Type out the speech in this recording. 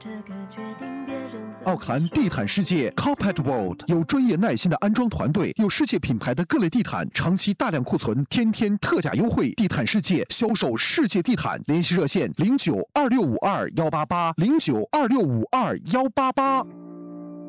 这个决定别人怎么奥克兰地毯世界 Carpet World 有专业耐心的安装团队，有世界品牌的各类地毯，长期大量库存，天天特价优惠。地毯世界销售世界地毯，联系热线092652188092652188。